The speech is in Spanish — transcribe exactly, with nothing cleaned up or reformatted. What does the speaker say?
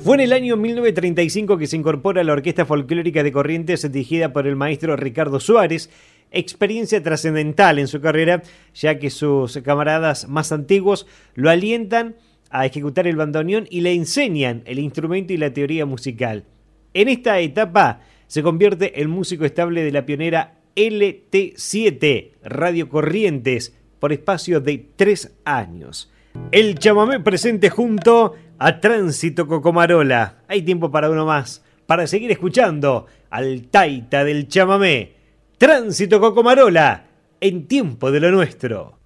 Fue en el año mil novecientos treinta y cinco que se incorpora a la Orquesta Folclórica de Corrientes dirigida por el maestro Ricardo Suárez, experiencia trascendental en su carrera, ya que sus camaradas más antiguos lo alientan a ejecutar el bandoneón y le enseñan el instrumento y la teoría musical. En esta etapa se convierte en músico estable de la pionera L T siete, Radio Corrientes, por espacio de tres años. El chamamé presente junto a Tránsito Cocomarola. Hay tiempo para uno más, para seguir escuchando al taita del chamamé. Tránsito Cocomarola, en tiempo de lo nuestro.